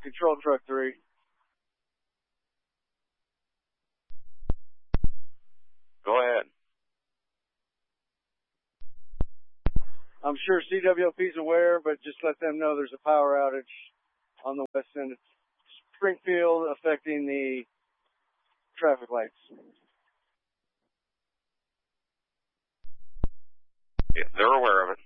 Control Truck 3. Go ahead. I'm sure CWOP's aware, but just let them know there's a power outage on the west end of Springfield affecting the traffic lights. Yeah, they're aware of it.